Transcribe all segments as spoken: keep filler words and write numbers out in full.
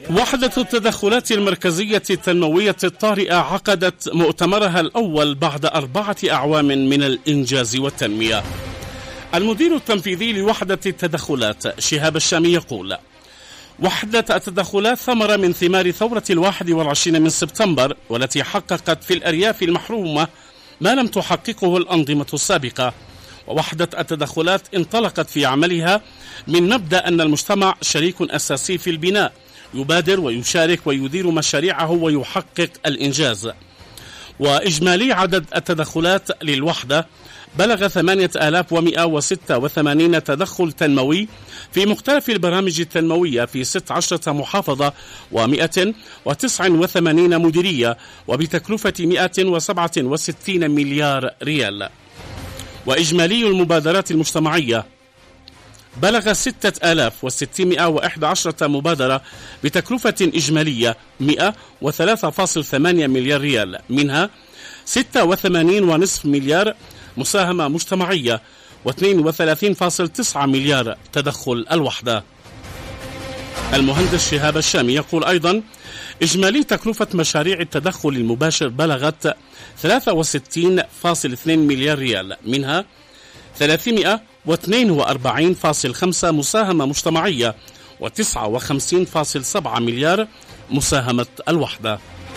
وحدة التدخلات المركزية التنموية الطارئة عقدت مؤتمرها الأول بعد أربعة أعوام من الإنجاز والتنمية. المدير التنفيذي لوحدة التدخلات شهاب الشامي يقول: وحدة التدخلات ثمرة من ثمار ثورة الواحد والعشرين من سبتمبر، والتي حققت في الأرياف المحرومة ما لم تحققه الأنظمة السابقة. ووحدة التدخلات انطلقت في عملها من مبدأ أن المجتمع شريك أساسي في البناء، يبادر ويشارك ويدير مشاريعه ويحقق الإنجاز. وإجمالي عدد التدخلات للوحدة بلغ ثمانية آلاف ومئة وستة وثمانين تدخل تنموي في مختلف البرامج التنموية في ست عشرة محافظة ومئة وتسعة وثمانين مديرية، وبتكلفة مئة وسبعة وستين مليار ريال. وإجمالي المبادرات المجتمعية بلغ ستة آلاف وستمئة وإحدى عشرة مبادرة بتكلفة إجمالية مئة وثلاثة فاصلة ثمانية مليار ريال، منها ستة وثمانين فاصلة خمسة مليار مساهمة مجتمعية واثنين وثلاثين فاصلة تسعة مليار تدخل الوحدة. المهندس شهاب الشامي يقول أيضا: إجمالي تكلفة مشاريع التدخل المباشر بلغت ثلاثة وستين فاصلة اثنين مليار ريال، منها ثلاثمئة واثنين وأربعين فاصلة خمسة مساهمة مجتمعية وتسعة وخمسين فاصلة سبعة مليار مساهمة الوحدة.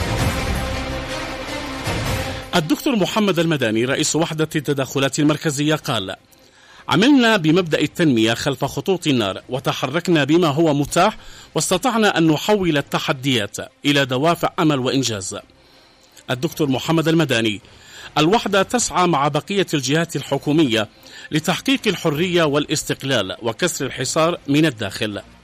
الدكتور محمد المداني رئيس وحدة التدخلات المركزية قال: عملنا بمبدأ التنمية خلف خطوط النار، وتحركنا بما هو متاح، واستطعنا أن نحول التحديات إلى دوافع أمل وإنجاز. الدكتور محمد المداني: الوحدة تسعى مع بقية الجهات الحكومية لتحقيق الحرية والاستقلال وكسر الحصار من الداخل.